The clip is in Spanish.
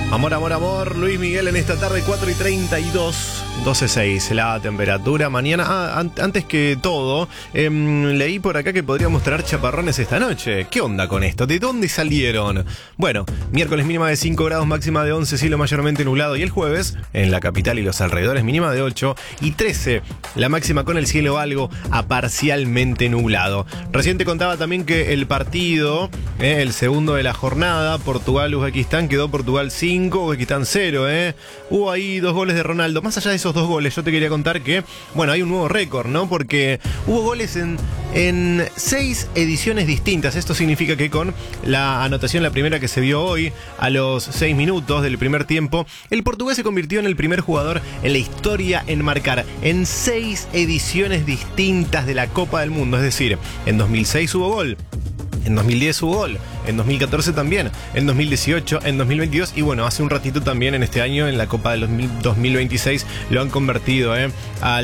Amor, amor, amor, Luis Miguel en esta tarde, 4:32, 12:06 la temperatura. Mañana, antes que todo, leí por acá que podríamos traer chaparrones esta noche. ¿Qué onda con esto? ¿De dónde salieron? Bueno, miércoles mínima de 5 grados, máxima de 11, cielo mayormente nublado. Y el jueves, en la capital y los alrededores, mínima de 8 y 13, la máxima con el cielo algo a parcialmente nublado. Recién te contaba también que el partido, el segundo de la jornada, Portugal-Uzbekistán, quedó Portugal 5, Uzbekistán 0, Hubo ahí 2 goles de Ronaldo. Más allá de esos 2 goles, yo te quería contar que, bueno, hay un nuevo récord, ¿no? Porque hubo goles en 6 ediciones distintas. Esto significa que con la anotación, la primera que se vio hoy, a los 6 minutos del primer tiempo, el portugués se convirtió en el primer jugador en la historia en marcar en 6 ediciones distintas de la Copa del Mundo. Es decir, en 2006 hubo gol, en 2010 hubo gol, en 2014 también, en 2018, en 2022 y bueno, hace un ratito también en este año en la Copa del 2026 lo han convertido al